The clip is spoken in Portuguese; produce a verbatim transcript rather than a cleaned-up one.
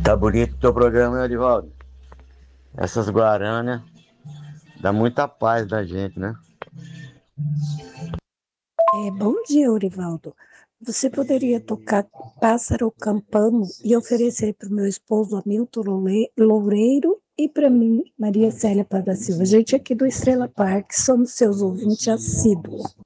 Tá bonito o teu programa, hein, Edivaldo? Essas guaranas dá muita paz da gente, né? É, bom dia, Eurivaldo. Você poderia tocar Pássaro Campano e oferecer para o meu esposo Hamilton Loure- Loureiro e para mim, Maria Célia Pada Silva. A gente aqui do Estrela Park somos seus ouvintes assíduos.